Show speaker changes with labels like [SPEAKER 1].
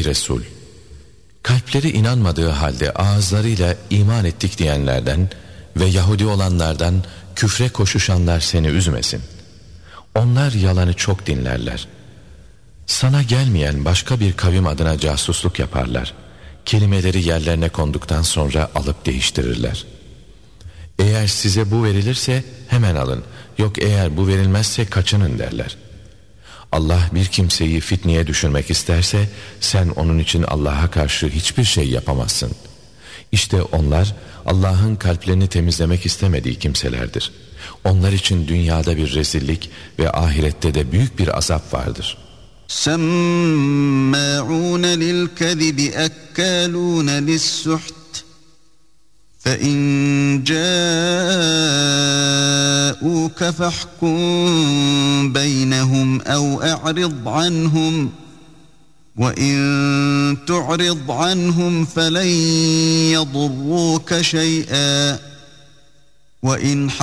[SPEAKER 1] ey Resul! Kalpleri inanmadığı halde ağızlarıyla iman ettik diyenlerden ve Yahudi olanlardan küfre koşuşanlar seni üzmesin. Onlar yalanı çok dinlerler. Sana gelmeyen başka bir kavim adına casusluk yaparlar. Kelimeleri yerlerine konduktan sonra alıp değiştirirler. Eğer size bu verilirse hemen alın, yok eğer bu verilmezse kaçının derler. Allah bir kimseyi fitneye düşürmek isterse sen onun için Allah'a karşı hiçbir şey yapamazsın. İşte onlar Allah'ın kalplerini temizlemek istemediği kimselerdir. Onlar için dünyada bir rezillik ve ahirette de büyük bir azap vardır.
[SPEAKER 2] سَمَّاعُونَ لِلْكَذِبِ أَكَّالُونَ لِلسُّحْتِ فَإِنْ جَاءُوكَ فَاحْكُمْ بَيْنَهُمْ أَوْ أَعْرِضْ عَنْهُمْ وَإِنْ تُعْرِضْ عَنْهُمْ فَلَنْ يَضُرُّوكَ شَيْئًا وَإِنْ